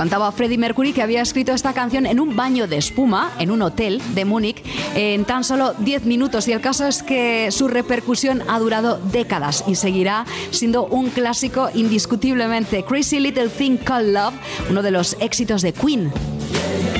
Contaba Freddie Mercury que había escrito esta canción en un baño de espuma, en un hotel de Múnich, en tan solo 10 minutos. Y el caso es que su repercusión ha durado décadas y seguirá siendo un clásico indiscutiblemente. Crazy Little Thing Called Love, uno de los éxitos de Queen.